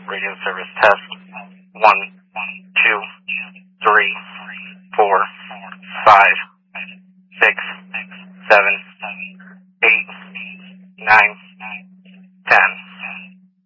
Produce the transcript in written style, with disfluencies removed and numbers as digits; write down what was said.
Radio service test. 1, 2, 3, 4, 5, 6, 7, 8, 9.